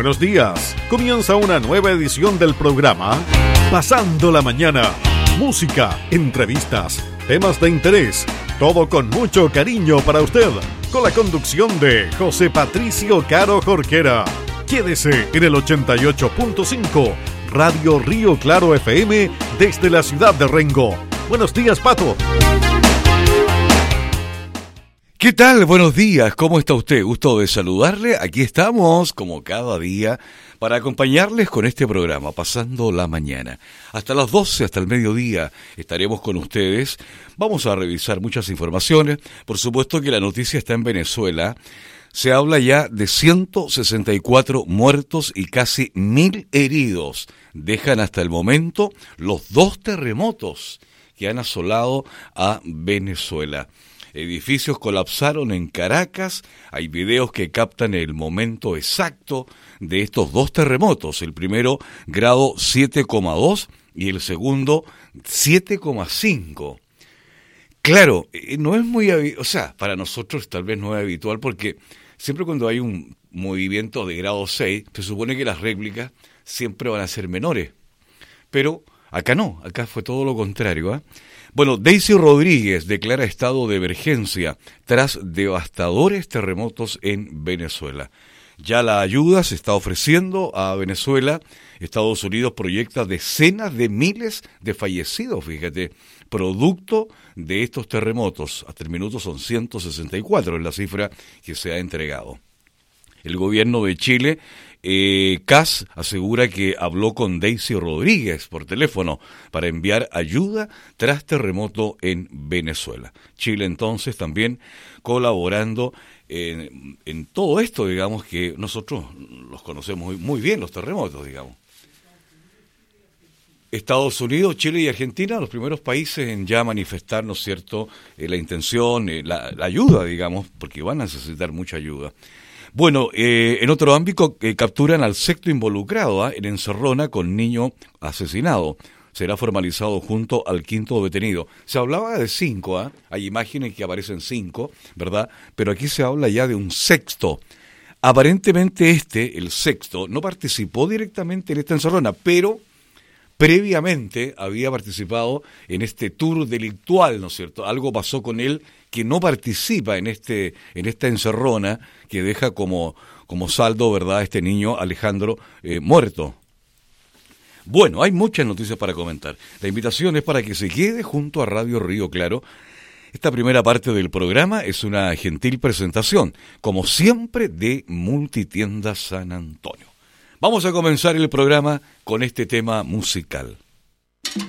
Buenos días. Comienza una nueva edición del programa Pasando la Mañana. Música, entrevistas, temas de interés, todo con mucho cariño para usted. Con la conducción de José Patricio Caro Jorquera. Quédese en el 88.5 Radio Río Claro FM desde la ciudad de Rengo. Buenos días, Pato. ¿Qué tal? Buenos días, ¿cómo está usted? Gusto de saludarle. Aquí estamos, como cada día, para acompañarles con este programa, Pasando la Mañana. Hasta las 12, hasta el mediodía, estaremos con ustedes. Vamos a revisar muchas informaciones. Por supuesto que la noticia está en Venezuela. Se habla ya de 164 muertos y casi 1.000 heridos. Dejan hasta el momento los 2 terremotos que han asolado a Venezuela. Edificios colapsaron en Caracas. Hay videos que captan el momento exacto de estos 2 terremotos. El primero, grado 7,2 y el segundo, 7,5. Claro, no es muy para nosotros tal vez no es habitual porque siempre cuando hay un movimiento de grado 6, se supone que las réplicas siempre van a ser menores. Pero acá no, acá fue todo lo contrario, ¿eh? Bueno, Daisy Rodríguez declara estado de emergencia tras devastadores terremotos en Venezuela. Ya la ayuda se está ofreciendo a Venezuela. Estados Unidos proyecta decenas de miles de fallecidos, fíjate, producto de estos terremotos. Hasta el minuto son 164, es la cifra que se ha entregado. El gobierno de Chile, CAS, asegura que habló con Daisy Rodríguez por teléfono para enviar ayuda tras terremoto en Venezuela. Chile entonces también colaborando en todo esto, digamos, que nosotros los conocemos muy bien, los terremotos, digamos. Estados Unidos, Chile y Argentina, los primeros países en ya manifestar, ¿no es cierto?, la intención, la ayuda, digamos, porque van a necesitar mucha ayuda. Bueno, en otro ámbito, capturan al sexto involucrado en encerrona con niño asesinado. Será formalizado junto al 5º detenido. Se hablaba de 5, hay imágenes que aparecen 5, ¿verdad? Pero aquí se habla ya de un sexto. Aparentemente el sexto, no participó directamente en esta encerrona, pero previamente había participado en este tour delictual, ¿no es cierto? Algo pasó con él que no participa en esta encerrona que deja como saldo, ¿verdad?, este niño Alejandro muerto. Bueno, hay muchas noticias para comentar. La invitación es para que se quede junto a Radio Río Claro. Esta primera parte del programa es una gentil presentación, como siempre, de Multitiendas San Antonio. Vamos a comenzar el programa con este tema musical.